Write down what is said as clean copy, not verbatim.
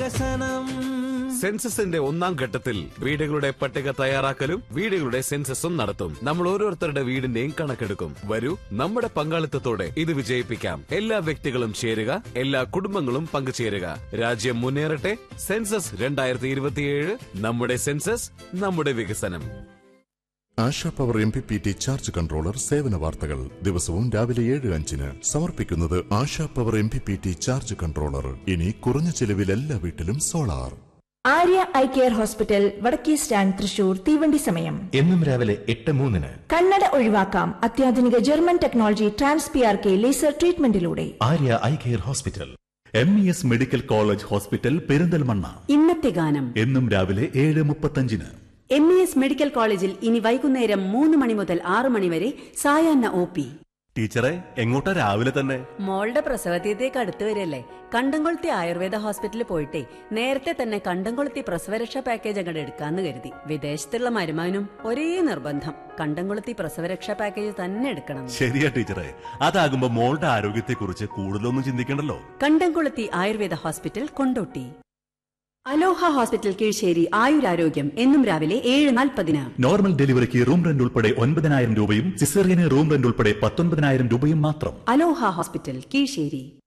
വികസനം. സെൻസസിന്റെ ഒന്നാം ഘട്ടത്തിൽ വീടുകളുടെ പട്ടിക തയ്യാറാക്കലും വീടുകളുടെ സെൻസസും നടത്തും. നമ്മൾ ഓരോരുത്തരുടെ വീടിന്റെയും കണക്കെടുക്കും. വരൂ, നമ്മുടെ പങ്കാളിത്തത്തോടെ ഇത് വിജയിപ്പിക്കാം. എല്ലാ വ്യക്തികളും ചേരുക, എല്ലാ കുടുംബങ്ങളും പങ്കുചേരുക. രാജ്യം മുന്നേറട്ടെ. സെൻസസ് 2027. നമ്മുടെ സെൻസസ്, നമ്മുടെ വികസനം. ASHA power MPPT charge controller സേവന വാർത്തകൾ ദിവസവും രാവിലെ 7:05 സമർപ്പിക്കുന്നത് ASHA power MPPT charge controller. ഇനി കുറഞ്ഞ ചെലവിൽ എല്ലാ വീട്ടിലും solar. Arya eye care hospital, വടക്കേ സ്റ്റാൻഡ്, തൃശൂർ. തീവണ്ടി സമയം എന്നും രാവിലെ 8:03. കണ്ണട ഒഴിവാക്കാം അത്യാധുനിക German technology TransPRK laser ട്രീറ്റ്മെന്റിലൂടെ. Arya eye care hospital. MES medical college hospital, Perinthalmanna. ഇന്നത്തെ ഗാനം എന്നും രാവിലെ 7:35. MES മെഡിക്കൽ കോളേജിൽ ഇനി വൈകുന്നേരം 3 മണി മുതൽ 6 മണി വരെ സായാഹ്ന OP. ടീച്ചറെ, എങ്ങോട്ടാ രാവിലെ തന്നെ? മോളുടെ പ്രസവതീയത്തേക്ക് അടുത്ത് വരില്ലേ. കണ്ടംകൊളുത്തി ആയുർവേദ ഹോസ്പിറ്റലിൽ പോയിട്ടേ നേരത്തെ തന്നെ കണ്ടംകൊളുത്തി പ്രസവരക്ഷാ പാക്കേജ് അങ്ങോട്ട് എടുക്കാന്ന് കരുതി. വിദേശത്തുള്ള മരുമാനും ഒരേ നിർബന്ധം, കണ്ടംകൊളുത്തി പ്രസവരക്ഷാ പാക്കേജ് തന്നെ എടുക്കണം. ശരിയാ ടീച്ചറെ, അതാകുമ്പോ മോളുടെ ആരോഗ്യത്തെ കുറിച്ച് കൂടുതലൊന്നും ചിന്തിക്കണ്ടല്ലോ. കണ്ടംകൊളുത്തി ആയുർവേദ ഹോസ്പിറ്റൽ, കൊണ്ടോട്ടി. അലോഹ ഹോസ്പിറ്റൽ, കീഴ്ശ്ശേരി. ആയുരാരോഗ്യം എന്നും രാവിലെ 7:40. നോർമൽ ഡെലിവറിക്ക് റൂം റെന്റ് ഉൾപ്പെടെ 9,000 രൂപയും സിസേറിയന് റൂം റെന്റ് ഉൾപ്പെടെ 19,000 രൂപയും മാത്രം. അലോഹ ഹോസ്പിറ്റൽ, കീഴ്ശ്ശേരി.